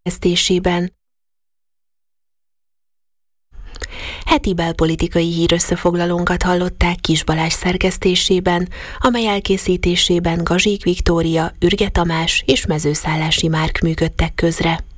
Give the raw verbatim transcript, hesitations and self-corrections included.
szerkesztésében. Heti belpolitikai hírösszefoglalónkat hallották Kis Balázs szerkesztésében, amely elkészítésében Gazsik Viktória, Ürge Tamás és Mezőszállási Márk működtek közre.